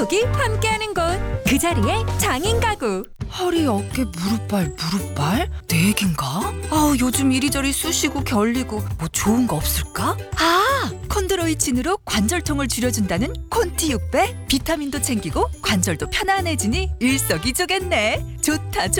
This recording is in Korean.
여기 함께하는 곳, 그 자리에 장인 가구. 허리, 어깨, 무릎발? 내 얘긴가? 아우, 요즘 이리저리 쑤시고 결리고 뭐 좋은 거 없을까? 콘드로이친으로 관절통을 줄여준다는 콘티 6배. 비타민도 챙기고 관절도 편안해지니 일석이조겠네. 좋다.